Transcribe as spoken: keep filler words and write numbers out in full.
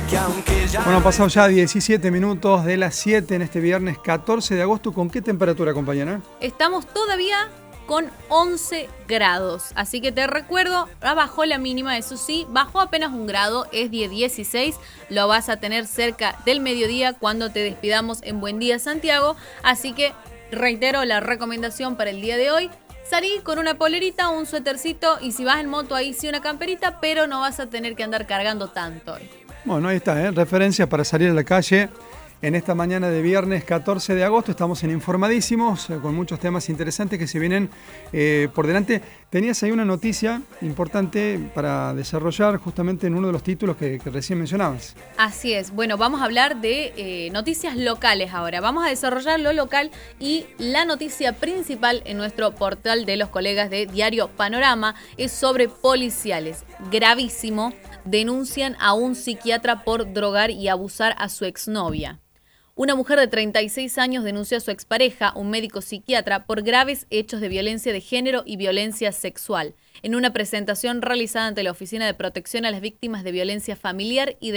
Bueno, han pasado ya diecisiete minutos de las siete en este viernes catorce de agosto. ¿Con qué temperatura, compañera? Estamos todavía con once grados, así que te recuerdo, bajó la mínima, eso sí, bajó apenas un grado, es de dieciséis, lo vas a tener cerca del mediodía cuando te despidamos en Buen Día Santiago, así que reitero la recomendación para el día de hoy. Salí con una polerita, un suétercito y si vas en moto ahí sí una camperita, pero no vas a tener que andar cargando tanto hoy. Bueno, ahí está, ¿eh? Referencias para salir a la calle en esta mañana de viernes catorce de agosto. Estamos en Informadísimos, eh, con muchos temas interesantes que se vienen eh, por delante. Tenías ahí una noticia importante para desarrollar justamente en uno de los títulos que, que recién mencionabas. Así es. Bueno, vamos a hablar de eh, noticias locales ahora. Vamos a desarrollar lo local y la noticia principal en nuestro portal de los colegas de Diario Panorama es sobre policiales. Gravísimo. Denuncian a un psiquiatra por drogar y abusar a su exnovia. Una mujer de treinta y seis años denunció a su expareja, un médico psiquiatra, por graves hechos de violencia de género y violencia sexual, en una presentación realizada ante la Oficina de Protección a las Víctimas de Violencia Familiar y de